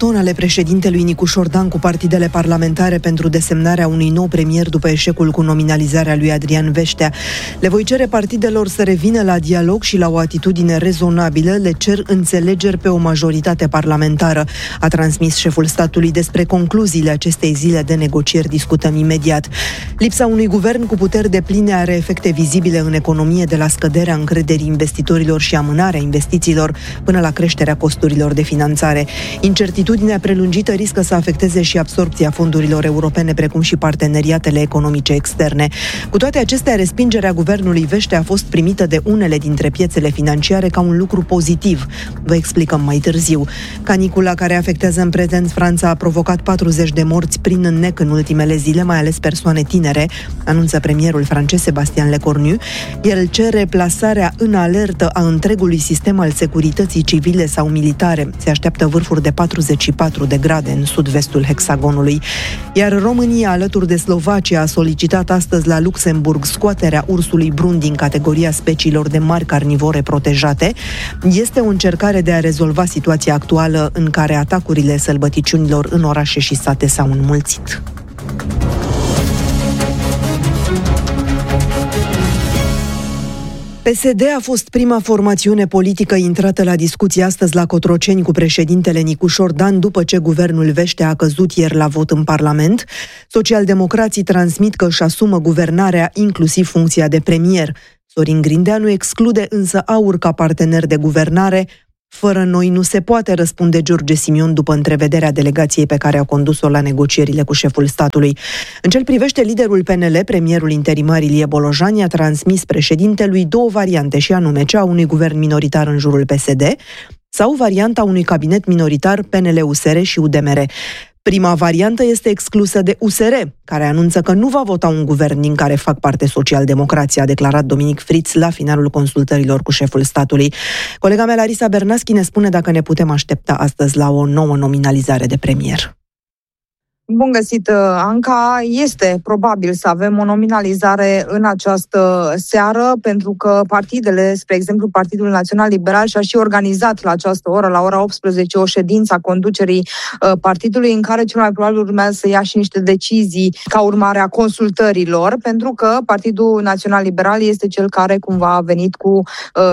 maraton ale președintelui Nicușor Dan cu partidele parlamentare pentru desemnarea unui nou premier după eșecul cu nominalizarea lui Adrian Veștea. Le voi cere partidelor să revină la dialog și la o atitudine rezonabilă, le cer înțelegeri pe o majoritate parlamentară, a transmis șeful statului. Despre concluziile acestei zile de negocieri discutăm imediat. Lipsa unui guvern cu puteri depline are efecte vizibile în economie, de la scăderea încrederii investitorilor și amânarea investițiilor până la creșterea costurilor de finanțare. Incertitudinea prelungită riscă să afecteze și absorbția fondurilor europene, precum și parteneriatele economice externe. Cu toate acestea, respingerea guvernului Veștea a fost primită de unele dintre piețele financiare ca un lucru pozitiv. Vă explicăm mai târziu. Canicula care afectează în prezent Franța a provocat 40 de morți prin înnec în ultimele zile, mai ales persoane tinere, anunță premierul francez Sébastien Lecornu. El cere plasarea în alertă a întregului sistem al securității civile sau militare. Se așteaptă vârfuri de 44 de grade în sud-vestul hexagonului. Iar România, alături de Slovacia, a solicitat astăzi la Luxemburg scoaterea ursului brun din categoria speciilor de mari carnivore protejate. Este o încercare de a rezolva situația actuală în care atacurile sălbăticiunilor în orașe și sate s-au înmulțit. PSD a fost prima formațiune politică intrată la discuție astăzi la Cotroceni cu președintele Nicușor Dan, după ce guvernul Veștea a căzut ieri la vot în Parlament. Socialdemocrații transmit că își asumă guvernarea, inclusiv funcția de premier. Sorin Grindeanu exclude însă AUR ca partener de guvernare. Fără noi nu se poate, răspunde George Simion după întrevederea delegației pe care a condus-o la negocierile cu șeful statului. În ce privește liderul PNL, premierul interimar Ilie Bolojani a transmis președintelui două variante, și anume cea a unui guvern minoritar în jurul PSD sau varianta unui cabinet minoritar PNL-USR și UDMR. Prima variantă este exclusă de USR, care anunță că nu va vota un guvern din care fac parte socialdemocrații, a declarat Dominic Fritz la finalul consultărilor cu șeful statului. Colega mea, Larisa Bernaschi, ne spune dacă ne putem aștepta astăzi la o nouă nominalizare de premier. Bun găsit, Anca. Este probabil să avem o nominalizare în această seară, pentru că partidele, spre exemplu Partidul Național Liberal, și-a și organizat la această oră, la ora 18, o ședință a conducerii partidului, în care cel mai probabil urmează să ia și niște decizii ca urmare a consultărilor, pentru că Partidul Național Liberal este cel care cumva a venit cu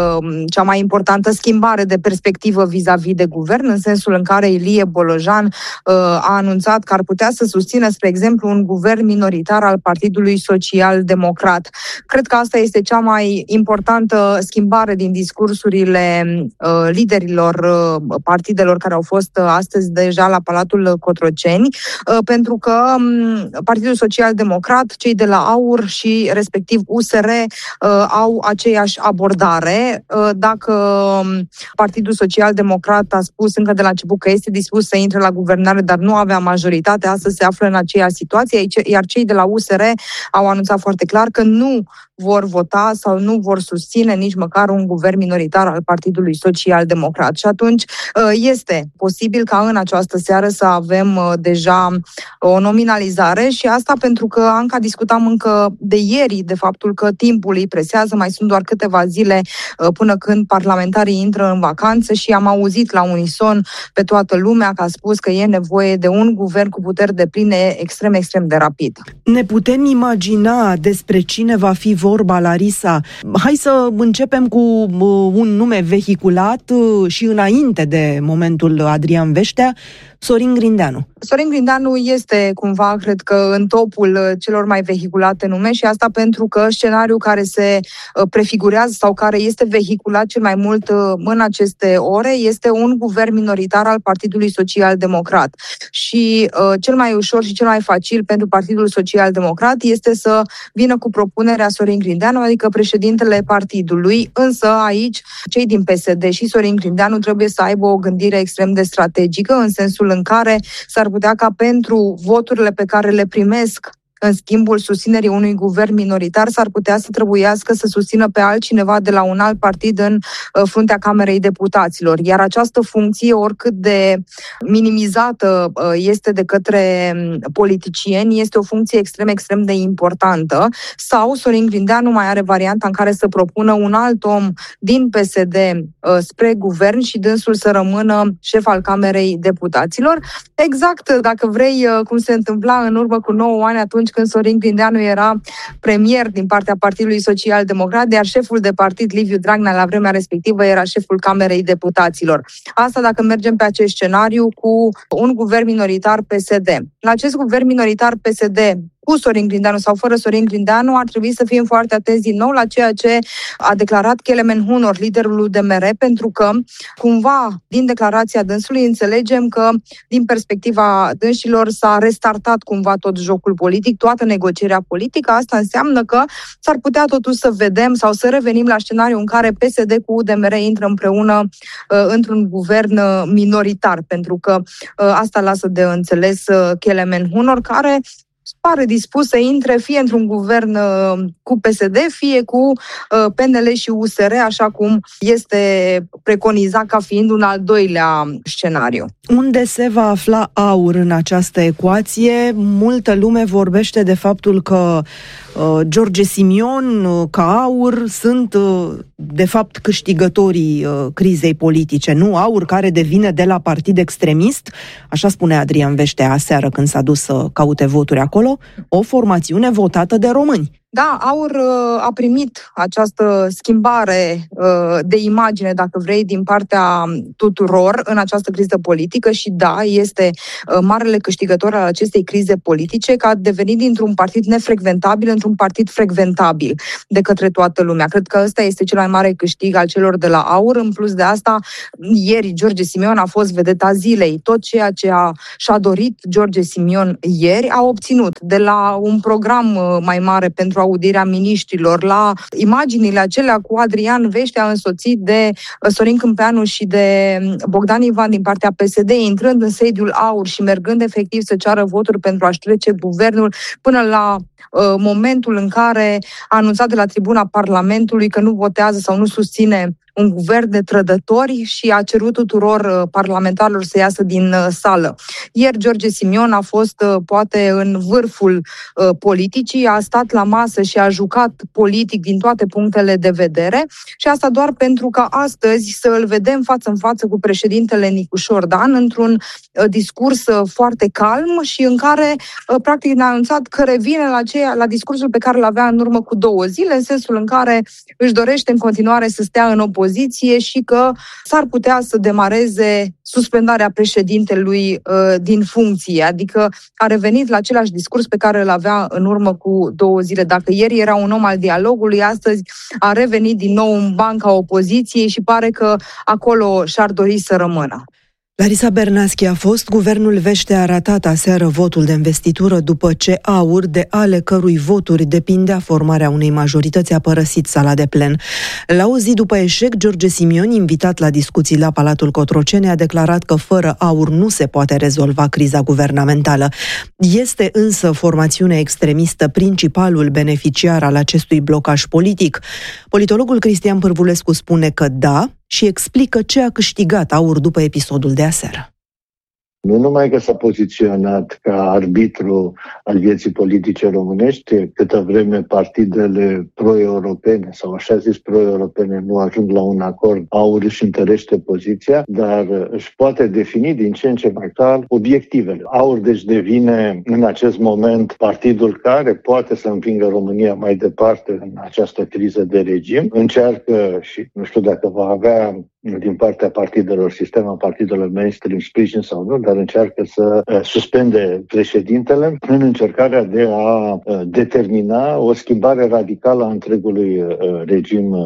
cea mai importantă schimbare de perspectivă vis-a-vis de guvern, în sensul în care Ilie Bolojan a anunțat că ar putea să susțină, spre exemplu, un guvern minoritar al Partidului Social-Democrat. Cred că asta este cea mai importantă schimbare din discursurile liderilor partidelor care au fost astăzi deja la Palatul Cotroceni, pentru că Partidul Social-Democrat, cei de la AUR și respectiv USR au aceeași abordare. Dacă Partidul Social-Democrat a spus încă de la început că este dispus să intre la guvernare, dar nu avea majoritate, astăzi se află în aceeași situație, iar cei de la USR au anunțat foarte clar că nu vor vota sau nu vor susține nici măcar un guvern minoritar al Partidului Social-Democrat. Și atunci este posibil ca în această seară să avem deja o nominalizare, și asta pentru că, Anca, discutam încă de ieri de faptul că timpul îi presează, mai sunt doar câteva zile până când parlamentarii intră în vacanță, și am auzit la unison pe toată lumea că a spus că e nevoie de un guvern cu puteri depline extrem de rapid. Ne putem imagina despre cine va fi vorba, Larisa? Hai să începem cu un nume vehiculat și înainte de momentul Adrian Veștea, Sorin Grindeanu. Sorin Grindeanu este cumva, cred că, în topul celor mai vehiculate nume, și asta pentru că scenariul care se prefigurează sau care este vehiculat cel mai mult în aceste ore este un guvern minoritar al Partidului Social-Democrat. Și cel mai ușor și cel mai facil pentru Partidul Social-Democrat este să vină cu propunerea Sorin Grindeanu, adică președintele partidului, însă aici cei din PSD și Sorin Grindeanu trebuie să aibă o gândire extrem de strategică, în sensul în care s-ar putea ca pentru voturile pe care le primesc în schimbul susținerii unui guvern minoritar, s-ar putea să trebuiască să susțină pe altcineva de la un alt partid în fruntea Camerei Deputaților. Iar această funcție, oricât de minimizată este de către politicieni, este o funcție extrem de importantă. Sau Sorin Grindeanu mai are varianta în care să propună un alt om din PSD spre guvern și dânsul să rămână șef al Camerei Deputaților. Exact, dacă vrei, cum se întâmpla în urmă cu 9 ani atunci când Sorin Grindeanu era premier din partea Partidului Social-Democrat, iar șeful de partid, Liviu Dragnea, la vremea respectivă era șeful Camerei Deputaților. Asta dacă mergem pe acest scenariu cu un guvern minoritar PSD. La acest guvern minoritar PSD, cu Sorin Grindeanu sau fără Sorin Grindeanu, ar trebui să fim foarte atenți din nou la ceea ce a declarat Kelemen Hunor, liderul UDMR, pentru că, cumva, din declarația dânsului, înțelegem că, din perspectiva dânșilor, s-a restartat cumva tot jocul politic, toată negocierea politică. Asta înseamnă că s-ar putea totuși să vedem sau să revenim la scenariul în care PSD cu UDMR intră împreună într-un guvern minoritar, pentru că asta lasă de înțeles Kelemen Hunor, care pare dispus să intre fie într-un guvern cu PSD, fie cu PNL și USR, așa cum este preconizat ca fiind un al doilea scenariu. Unde se va afla AUR în această ecuație? Multă lume vorbește de faptul că George Simion, ca AUR, sunt de fapt câștigătorii crizei politice. Nu AUR, care devine de la partid extremist, așa spune Adrian Veștea aseară când s-a dus să caute voturi acolo, o formațiune votată de români. Da, AUR a primit această schimbare de imagine, dacă vrei, din partea tuturor în această criză politică și da, este marele câștigător al acestei crize politice, că a devenit dintr-un partid nefrecventabil într-un partid frecventabil de către toată lumea. Cred că ăsta este cel mai mare câștig al celor de la AUR. În plus de asta, ieri George Simion a fost vedeta zilei. Tot ceea ce și-a dorit George Simion ieri a obținut, de la un program mai mare pentru audierea miniștrilor, la imaginile acelea cu Adrian Veștea însoțit de Sorin Câmpeanu și de Bogdan Ivan din partea PSD, intrând în sediul AUR și mergând efectiv să ceară voturi pentru a-și trece guvernul, până la momentul în care a anunțat de la tribuna Parlamentului că nu votează sau nu susține un guvern de trădători și a cerut tuturor parlamentarilor să iasă din sală. Ieri George Simion a fost poate în vârful politicii, a stat la masă și a jucat politic din toate punctele de vedere și asta doar pentru că astăzi să îl vedem față în față cu președintele Nicușor Dan într-un discurs foarte calm și în care practic ne-a anunțat că revine la discursul pe care l-avea în urmă cu 2 zile, în sensul în care își dorește în continuare să stea în opoziție și că s-ar putea să demareze suspendarea președintelui din funcție. Adică a revenit la același discurs pe care îl avea în urmă cu 2 zile. Dacă ieri era un om al dialogului, astăzi a revenit din nou în banca opoziției și pare că acolo și-ar dori să rămână. Larisa Bernaschi a fost, guvernul Veștea a ratat aseară votul de investitură după ce AUR, de ale cărui voturi depindea formarea unei majorități, a părăsit sala de plen. La o zi după eșec, George Simion, invitat la discuții la Palatul Cotroceni, a declarat că fără AUR nu se poate rezolva criza guvernamentală. Este însă formațiunea extremistă principalul beneficiar al acestui blocaj politic? Politologul Cristian Pârvulescu spune că da, și explică ce a câștigat AUR după episodul de aseară. Nu numai că s-a poziționat ca arbitru al vieții politice românești, câtă vreme partidele pro-europene sau așa zis pro-europene nu ajung la un acord, AUR își întărește poziția, dar își poate defini din ce în ce mai clar obiectivele. AUR deci devine în acest moment partidul care poate să împingă România mai departe în această criză de regim. Încearcă, și nu știu dacă va avea din partea partidelor, sistema partidelor mainstream sprijin sau nu, dar încearcă să suspende președintele în încercarea de a determina o schimbare radicală a întregului regim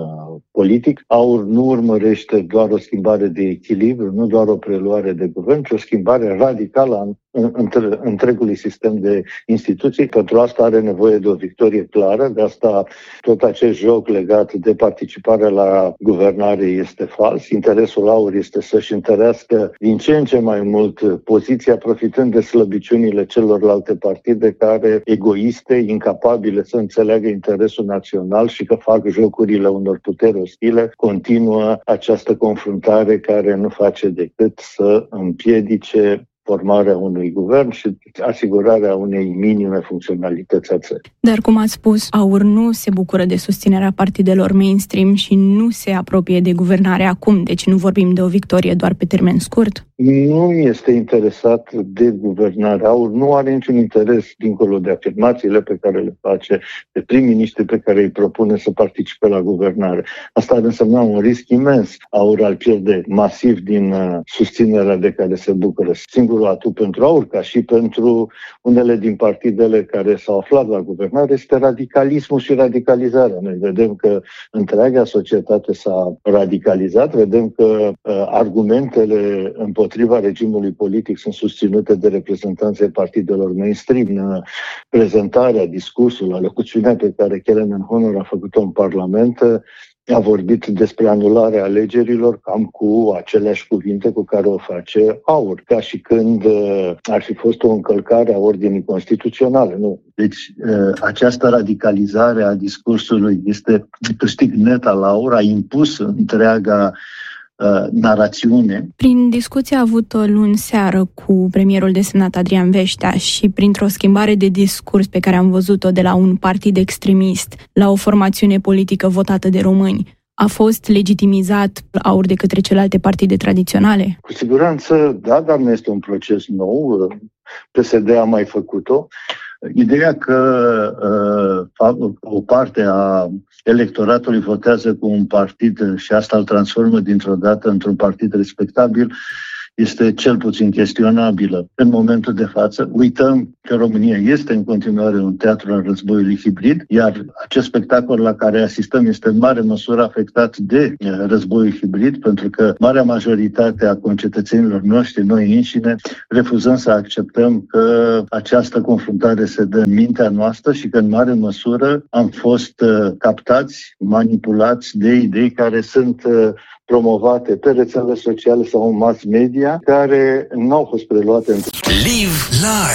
politic. AUR nu urmărește doar o schimbare de echilibru, nu doar o preluare de guvern, ci o schimbare radicală întregului sistem de instituții. Pentru asta are nevoie de o victorie clară, de asta tot acest joc legat de participarea la guvernare este fals. Interesul AUR este să-și întărească din ce în ce mai mult poziția, profitând de slăbiciunile celorlalte partide care, egoiste, incapabile să înțeleagă interesul național și că fac jocurile unor puteri ostile, continuă această confruntare care nu face decât să împiedice formarea unui guvern și asigurarea unei minime funcționalități a țării. Dar, cum ați spus, AUR nu se bucură de susținerea partidelor mainstream și nu se apropie de guvernare acum, deci nu vorbim de o victorie doar pe termen scurt? Nu este interesat de guvernare. AUR nu are niciun interes, dincolo de afirmațiile pe care le face, de prim-miniștri pe care îi propune să participe la guvernare. Asta ar însemna un risc imens. AUR ar pierde masiv din susținerea de care se bucură. Singurul atu pentru AUR, ca și pentru unele din partidele care s-au aflat la guvernare, este radicalismul și radicalizarea. Noi vedem că întreaga societate s-a radicalizat, vedem că argumentele împotriva regimului politic sunt susținute de reprezentanții partidelor mainstream. Prezentarea, discursul, alocuțiunea pe care Kellen Honor a făcut-o în Parlament a vorbit despre anularea alegerilor cam cu aceleași cuvinte cu care o face AUR, ca și când ar fi fost o încălcare a ordinii constituționale. Nu. Deci această radicalizare a discursului este câștig net al AUR, a impus întreaga narațiune. Prin discuția avută luni seară cu premierul desemnat Adrian Veștea și printr-o schimbare de discurs pe care am văzut-o de la un partid extremist la o formațiune politică votată de români, a fost legitimizat AUR de către celelalte partide tradiționale? Cu siguranță, da, dar nu este un proces nou. PSD a mai făcut-o. Ideea că o parte a electoratului votează cu un partid și asta îl transformă dintr-o dată într-un partid respectabil este cel puțin chestionabilă. În momentul de față, uităm că România este în continuare un teatru al războiului hibrid, iar acest spectacol la care asistăm este în mare măsură afectat de războiul hibrid, pentru că marea majoritate a concetățenilor noștri, noi înșine, refuzăm să acceptăm că această confruntare se dă în mintea noastră și că în mare măsură am fost captați, manipulați de idei care sunt promovate pe rețelele sociale sau în mass media, care nu au fost preluate în... Live live!